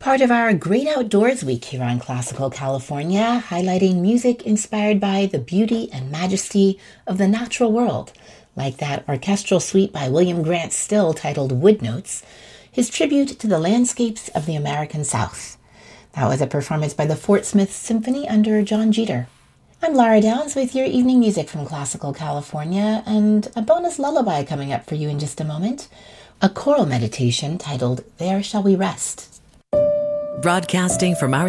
part of our Great Outdoors Week here on Classical California, highlighting music inspired by the beauty and majesty of the natural world, like that orchestral suite by William Grant Still titled Wood Notes, his tribute to the landscapes of the American South. That was a performance by the Fort Smith Symphony under John Jeter. I'm Lara Downs with your evening music from Classical California, and a bonus lullaby coming up for you in just a moment, a choral meditation titled There Shall We Rest. Broadcasting from our